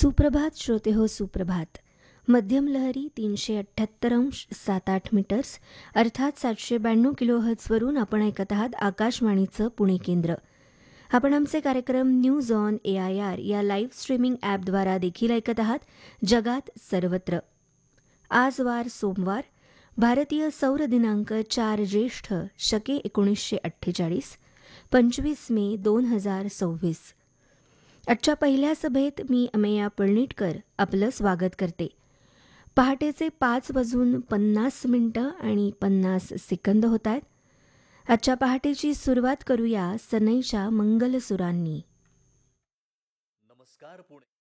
सुप्रभात श्रोते हो सुप्रभात. मध्यम लहरी 378.78 मीटर्स अर्थात 792 किलोहर्ट्झवरून आपण ऐकत आहात आकाशवाणीचं पुणे केंद्र. आपण आमचे कार्यक्रम न्यूज ऑन AIR या लाईव्ह स्ट्रीमिंग ॲपद्वारा देखील ऐकत आहात जगात सर्वत्र. आज वार सोमवार, भारतीय सौर दिनांक 4 ज्येष्ठ शके 1948, 25 मे 2026. आजच्या पहिल्या सभेत मी अमेया पळणीटकर आपलं स्वागत करते. पहाटेचे 5:50 आणि 50 सेकंद होत आहेत. आजच्या पहाटेची सुरुवात करूया सनईच्या मंगलसुरांनी. नमस्कार पुणे.